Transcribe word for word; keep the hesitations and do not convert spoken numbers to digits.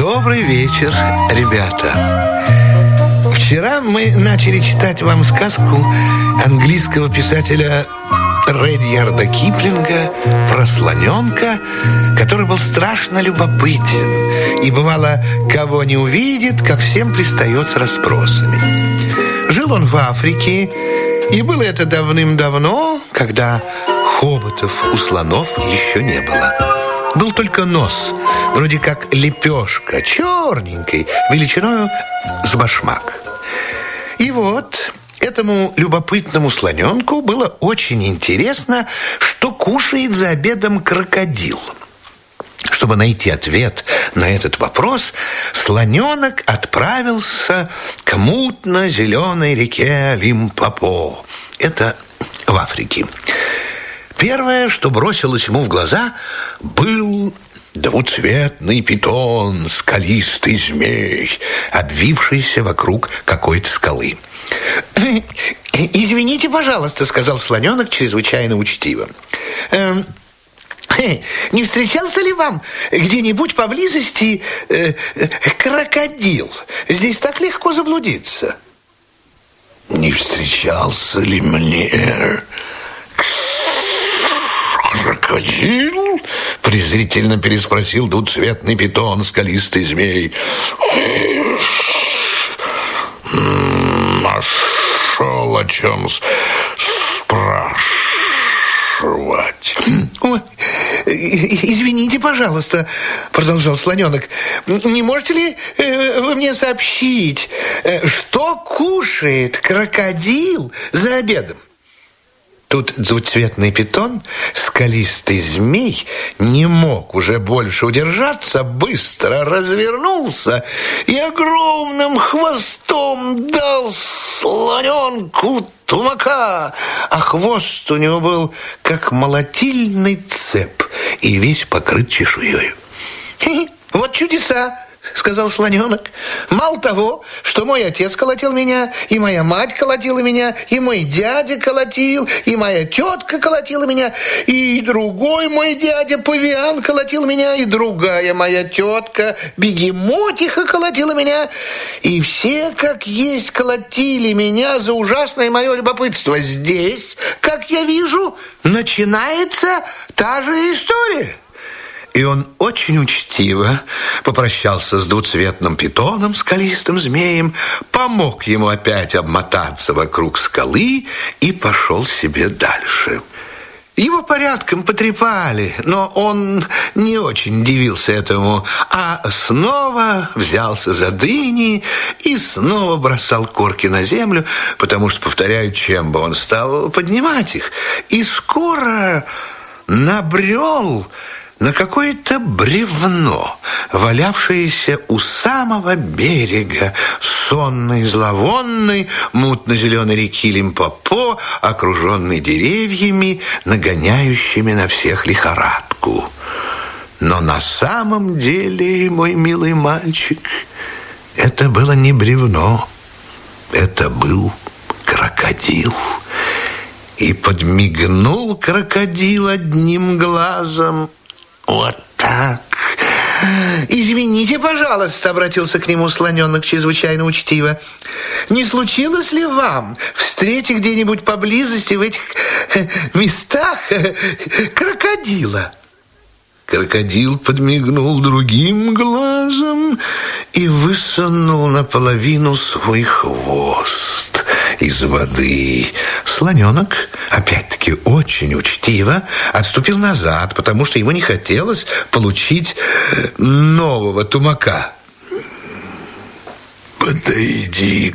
Добрый вечер, ребята. Вчера мы начали читать вам сказку английского писателя Редьярда Киплинга про слоненка, который был страшно любопытен и, бывало, кого не увидит, ко всем пристает с расспросами. Жил он в Африке, и было это давным-давно, когда хоботов у слонов еще не было. Был только нос, вроде как лепешка, черненькой, величиною с башмак. И вот этому любопытному слоненку было очень интересно, что кушает за обедом крокодил. Чтобы найти ответ на этот вопрос, слоненок отправился к мутно-зеленой реке Лимпопо. Это в Африке. Первое, что бросилось ему в глаза, был двуцветный питон, скалистый змей, обвившийся вокруг какой-то скалы. «Извините, пожалуйста», — сказал слоненок чрезвычайно учтиво. «Эм, не встречался ли вам где-нибудь поблизости э, крокодил? Здесь так легко заблудиться». «Не встречался ли мне крокодил?» — презрительно переспросил двуцветный питон, скалистый змей. «Нашел о чем спрашивать». «Ой, извините, пожалуйста», — продолжал слоненок, «не можете ли э, вы мне сообщить, э, что кушает крокодил за обедом?» Тут двуцветный питон, скалистый змей, не мог уже больше удержаться, быстро развернулся и огромным хвостом дал слоненку тумака, а хвост у него был как молотильный цеп и весь покрыт чешуей. «Вот чудеса», — сказал слоненок. «Мало того, что мой отец колотил меня, и моя мать колотила меня, и мой дядя колотил, и моя тетка колотила меня, и другой мой дядя Павиан колотил меня, и другая моя тетка Бегемотиха колотила меня, и все, как есть, колотили меня за ужасное мое любопытство. Здесь, как я вижу, начинается та же история». И он очень учтиво попрощался с двуцветным питоном, скалистым змеем, помог ему опять обмотаться вокруг скалы и пошел себе дальше. Его порядком потрепали, но он не очень дивился этому, а снова взялся за дыни и снова бросал корки на землю, потому что, повторяю, чем бы он стал поднимать их. И скоро набрел на какое-то бревно, валявшееся у самого берега сонной, зловонной, мутно-зеленой реки Лимпопо, окруженной деревьями, нагоняющими на всех лихорадку. Но на самом деле, мой милый мальчик, это было не бревно, это был крокодил. И подмигнул крокодил одним глазом. Вот так. «Извините, пожалуйста», — обратился к нему слоненок чрезвычайно учтиво. «Не случилось ли вам встретить где-нибудь поблизости в этих местах крокодила?» Крокодил подмигнул другим глазом и высунул наполовину свой хвост из воды. Слоненок, опять-таки очень учтиво, отступил назад, потому что ему не хотелось получить нового тумака. «Подойди